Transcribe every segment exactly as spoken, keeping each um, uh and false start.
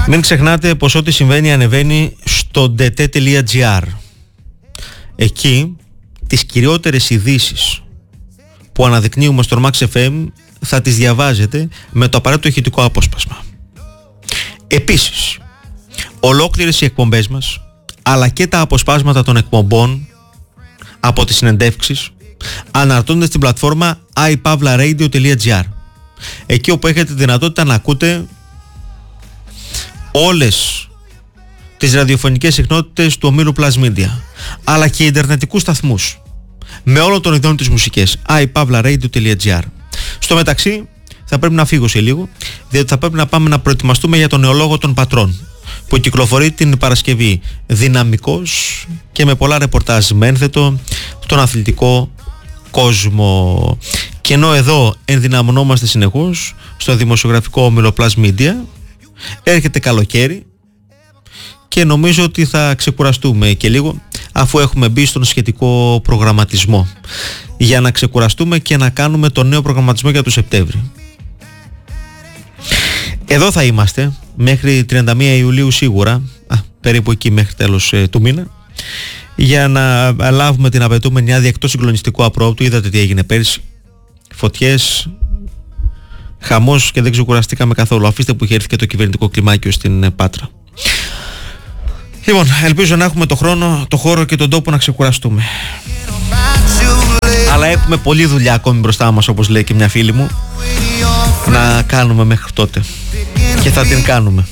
Μην ξεχνάτε πως ό,τι συμβαίνει ανεβαίνει στο ντι τι τελεία τζι άρ. Εκεί τις κυριότερες ειδήσεις που αναδεικνύουμε στο Max εφ εμ θα τις διαβάζετε με το απαραίτητο ηχητικό απόσπασμα. Επίσης, ολόκληρες οι εκπομπές μας, αλλά και τα αποσπάσματα των εκπομπών από τις συνεντεύξεις, αναρτώνται στην πλατφόρμα άι παύλα ρέιντιο τελεία τζι άρ, εκεί όπου έχετε δυνατότητα να ακούτε όλες τις ραδιοφωνικές συχνότητες του ομίλου Plus Media, αλλά και ιντερνετικούς σταθμούς με όλων των ειδών της μουσικής, άι παύλα ρέιντιο τελεία τζι άρ. Στο μεταξύ θα πρέπει να φύγω σε λίγο, διότι θα πρέπει να πάμε να προετοιμαστούμε για τον νεολόγο των πατρών, που κυκλοφορεί την Παρασκευή δυναμικός και με πολλά ρεπορτάζ με ένθετο τον αθλητικό κόσμο. Και ενώ εδώ ενδυναμωνόμαστε συνεχώς στο δημοσιογραφικό όμιλο Plus Media, έρχεται καλοκαίρι και νομίζω ότι θα ξεκουραστούμε και λίγο, αφού έχουμε μπει στον σχετικό προγραμματισμό, για να ξεκουραστούμε και να κάνουμε τον νέο προγραμματισμό για το Σεπτέμβρη. Εδώ θα είμαστε μέχρι τριάντα μία Ιουλίου σίγουρα, α, περίπου εκεί μέχρι τέλος ε, του μήνα, για να λάβουμε την απαιτούμενη άδεια εκτός συγκλονιστικού απρόπτου. Είδατε τι έγινε πέρσι, φωτιές, χαμός και δεν ξεκουραστήκαμε καθόλου. Αφήστε που είχε έρθει και το κυβερνητικό κλιμάκιο στην Πάτρα. Λοιπόν, ελπίζω να έχουμε το χρόνο, το χώρο και τον τόπο να ξεκουραστούμε. Αλλά έχουμε πολλή δουλειά ακόμη μπροστά μας, όπως λέει και μια φίλη μου, να κάνουμε μέχρι τότε. Και θα την κάνουμε.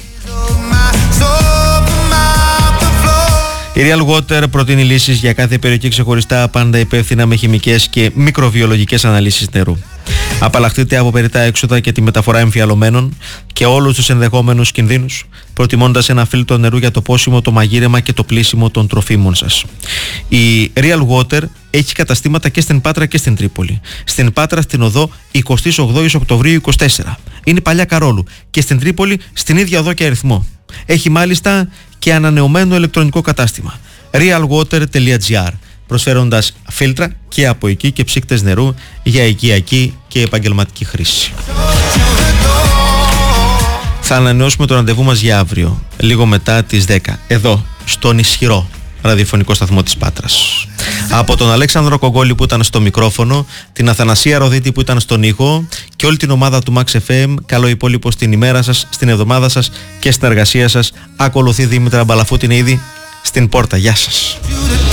Η Real Water προτείνει λύσεις για κάθε περιοχή ξεχωριστά, πάντα υπεύθυνα με χημικές και μικροβιολογικές αναλύσεις νερού. Απαλλαχτείτε από περιττά έξοδα και τη μεταφορά εμφιαλωμένων και όλους τους ενδεχόμενους κινδύνους, προτιμώντας ένα φίλτρο νερού για το πόσιμο, το μαγείρεμα και το πλύσιμο των τροφίμων σας. Η Real Water έχει καταστήματα και στην Πάτρα και στην Τρίπολη. Στην Πάτρα στην οδό εικοστή ογδόη Οκτωβρίου είκοσι τέσσερα. Είναι παλιά Καρόλου. Και στην Τρίπολη στην ίδια οδό και αριθμό. Έχει μάλιστα και ανανεωμένο ηλεκτρονικό κατάστημα. real water τελεία τζι άρ, προσφέροντας φίλτρα και από εκεί και ψύκτες νερού για οικιακή και επαγγελματική χρήση. Θα ανανεώσουμε το ραντεβού μας για αύριο, λίγο μετά τις δέκα, εδώ, στον ισχυρό ραδιοφωνικό σταθμό της Πάτρας. Από τον Αλέξανδρο Κογκόλη που ήταν στο μικρόφωνο, την Αθανασία Ροδίτη που ήταν στον ήχο και όλη την ομάδα του Max εφ εμ, καλό υπόλοιπο στην ημέρα σας, στην εβδομάδα σας και στην εργασία σας. Ακολουθεί Δήμητρα Μπαλαφούτη ήδη στην πόρτα. Γεια σας.